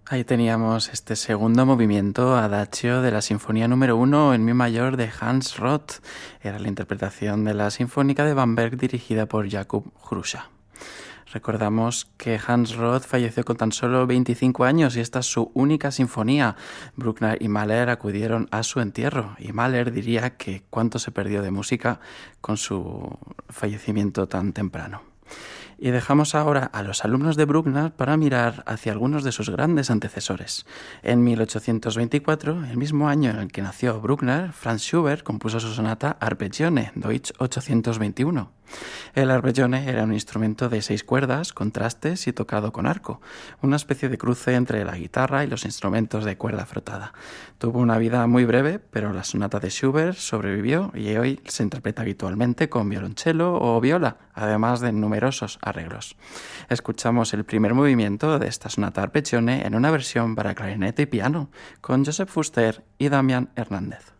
Ahí teníamos este segundo movimiento adagio de la Sinfonía número 1 en mi mayor de Hans Roth. Era la interpretación de la Sinfónica de Bamberg dirigida por Jakub Hrusha. Recordamos que Hans Roth falleció con tan solo 25 años y esta es su única sinfonía. Bruckner y Mahler acudieron a su entierro y Mahler diría que cuánto se perdió de música con su fallecimiento tan temprano. Y dejamos ahora a los alumnos de Bruckner para mirar hacia algunos de sus grandes antecesores. En 1824, el mismo año en el que nació Bruckner, Franz Schubert compuso su sonata Arpeggione, Deutsch 821. El arpeggione era un instrumento de 6 cuerdas, con trastes y tocado con arco, una especie de cruce entre la guitarra y los instrumentos de cuerda frotada. Tuvo una vida muy breve, pero la sonata de Schubert sobrevivió y hoy se interpreta habitualmente con violonchelo o viola, además de numerosos arreglos. Escuchamos el primer movimiento de esta sonata arpeggione en una versión para clarinete y piano, con Joseph Fuster y Damian Hernández.